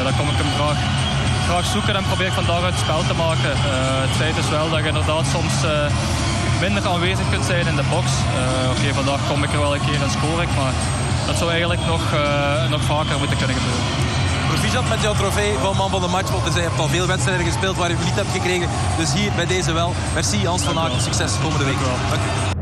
dan kom ik hem graag zoeken en probeer ik vandaag uit het spel te maken. Het feit is wel dat je inderdaad soms minder aanwezig kunt zijn in de box. Oké, vandaag kom ik er wel een keer en score ik, maar dat zou eigenlijk nog vaker moeten kunnen gebeuren. Proficiat met jouw trofee van man van de match. Want je hebt al veel wedstrijden gespeeld waar je niet hebt gekregen. Dus hier bij deze wel. Merci Hans van Aken. Succes komende week. Dank u wel. Dank u.